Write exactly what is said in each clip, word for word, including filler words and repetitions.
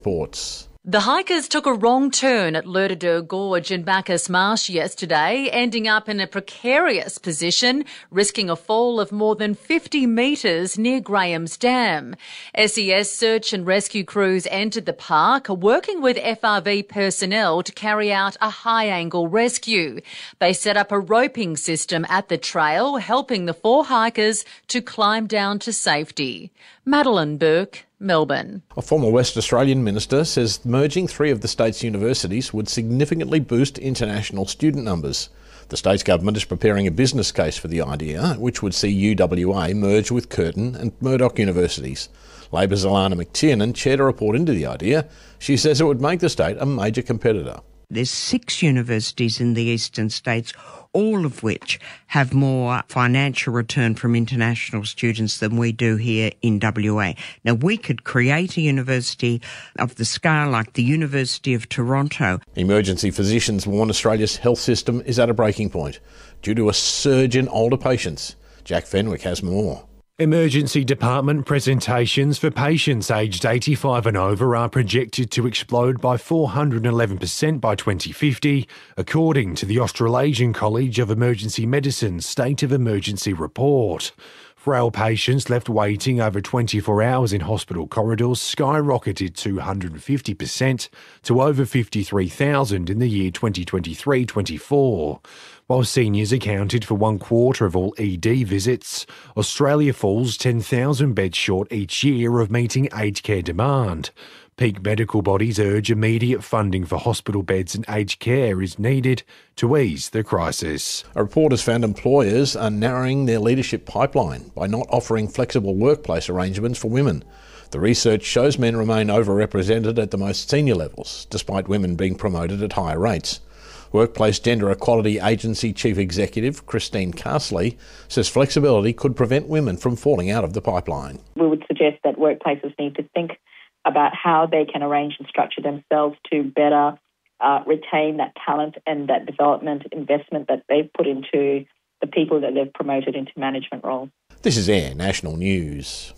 Ports. The hikers took a wrong turn at Lerderder Gorge in Bacchus Marsh yesterday, ending up in a precarious position, risking a fall of more than fifty metres near Graham's Dam. S E S search and rescue crews entered the park, working with F R V personnel to carry out a high-angle rescue. They set up a roping system at the trail, helping the four hikers to climb down to safety. Madeline Burke, Melbourne. A former West Australian minister says merging three of the state's universities would significantly boost international student numbers. The state's government is preparing a business case for the idea, which would see U W A merge with Curtin and Murdoch universities. Labor's Alana McTiernan chaired a report into the idea. She says it would make the state a major competitor. There's six universities in the eastern states, all of which have more financial return from international students than we do here in W A. Now, we could create a university of the scale like the University of Toronto. Emergency physicians warn Australia's health system is at a breaking point due to a surge in older patients. Jack Fenwick has more. Emergency department presentations for patients aged eighty-five and over are projected to explode by four hundred eleven percent by twenty fifty, according to the Australasian College of Emergency Medicine's State of Emergency report. Frail patients left waiting over twenty-four hours in hospital corridors skyrocketed two hundred fifty percent to over fifty-three thousand in the year twenty twenty-three twenty-four. While seniors accounted for one quarter of all E D visits, Australia falls ten thousand beds short each year of meeting aged care demand. Peak medical bodies urge immediate funding for hospital beds and aged care is needed to ease the crisis. A report has found employers are narrowing their leadership pipeline by not offering flexible workplace arrangements for women. The research shows men remain overrepresented at the most senior levels, despite women being promoted at higher rates. Workplace Gender Equality Agency Chief Executive Christine Carsley says flexibility could prevent women from falling out of the pipeline. We would suggest that workplaces need to think about how they can arrange and structure themselves to better uh, retain that talent and that development investment that they've put into the people that they've promoted into management roles. This is Air National News.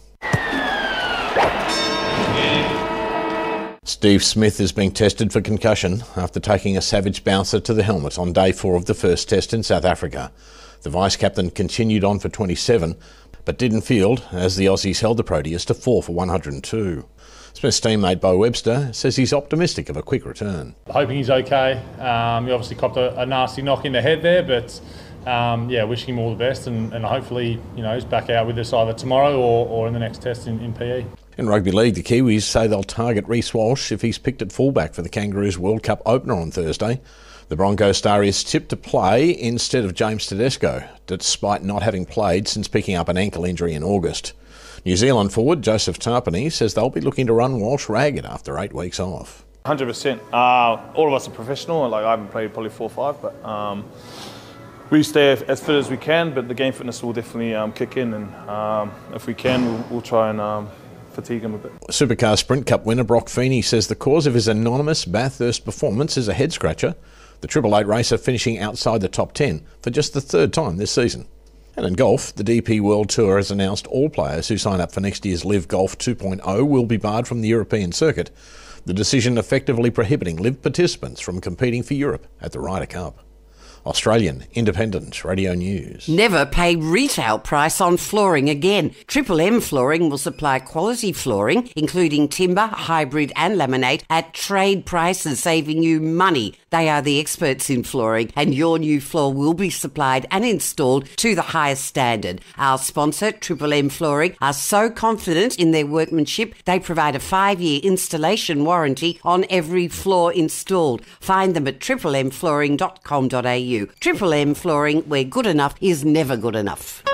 Steve Smith is being tested for concussion after taking a savage bouncer to the helmet on day four of the first test in South Africa. The vice-captain continued on for twenty-seven, but didn't field as the Aussies held the Proteas to four for one hundred and two. Smith's teammate Bo Webster says he's optimistic of a quick return. Hoping he's okay. Um, he obviously copped a, a nasty knock in the head there, but um, yeah, wishing him all the best, and, and hopefully, you know, he's back out with us either tomorrow or, or in the next test in, in P E. In rugby league, the Kiwis say they'll target Reece Walsh if he's picked at fullback for the Kangaroos World Cup opener on Thursday. The Broncos star is tipped to play instead of James Tedesco, despite not having played since picking up an ankle injury in August. New Zealand forward Joseph Tarpany says they'll be looking to run Walsh ragged after eight weeks off. one hundred percent. Uh, all of us are professional. Like I haven't played probably four or five, but um, we stay as fit as we can. But the game fitness will definitely um, kick in, and um, if we can, we'll, we'll try and um, fatigue him a bit. Supercar Sprint Cup winner Brock Feeney says the cause of his anonymous Bathurst performance is a head-scratcher. The Triple Eight racer finishing outside the top ten for just the third time this season. And in golf, the D P World Tour has announced all players who sign up for next year's Live Golf two point oh will be barred from the European circuit, the decision effectively prohibiting Live participants from competing for Europe at the Ryder Cup. Australian Independent Radio News. Never pay retail price on flooring again. Triple M Flooring will supply quality flooring, including timber, hybrid and laminate, at trade prices, saving you money. They are the experts in flooring, and your new floor will be supplied and installed to the highest standard. Our sponsor, Triple M Flooring, are so confident in their workmanship, they provide a five-year installation warranty on every floor installed. Find them at triple m flooring dot com dot a u. Triple M Flooring, where good enough is never good enough.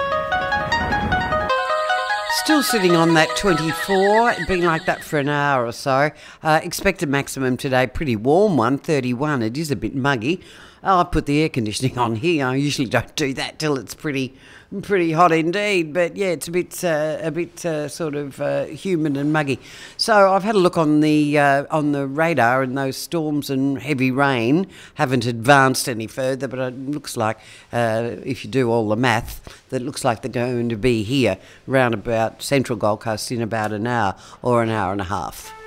Still sitting on that twenty-four, been like that for an hour or so. Uh, expected maximum today, pretty warm one, thirty-one. It is a bit muggy. Oh, I put the air conditioning on here. I usually don't do that till it's pretty pretty hot indeed. But yeah, it's a bit uh, a bit uh, sort of uh, humid and muggy. So I've had a look on the uh, on the radar, and those storms and heavy rain haven't advanced any further. But it looks like, uh, if you do all the math, that it looks like they're going to be here round about Central Gold Coast in about an hour or an hour and a half.